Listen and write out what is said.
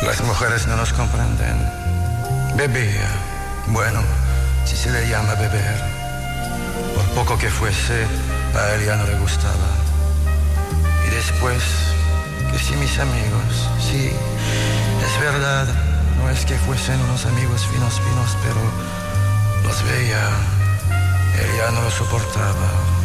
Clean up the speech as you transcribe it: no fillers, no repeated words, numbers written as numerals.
Las mujeres no nos comprenden. Bebía, bueno, si se le llama beber. Por poco que fuese, a él ya no le gustaba. Y después, que si mis amigos, sí, es verdad, no es que fuesen unos amigos finos, pero los veía, él ya no lo soportaba.